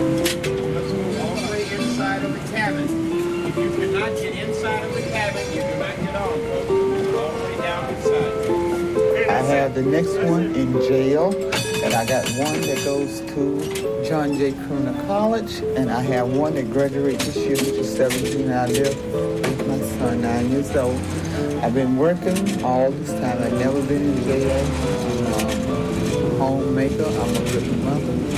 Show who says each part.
Speaker 1: Let's go all the way inside of the cabin. If you cannot get inside of the cabin, you do not get on, folks. All the way down inside.
Speaker 2: I have the next one in jail, and I got one that goes to John J. Crooner College, and I have one that graduates this year, which is 17. I live with my son, 9 years old. I've been working all this time. I've never been in jail. I'm a homemaker. I'm a good mother.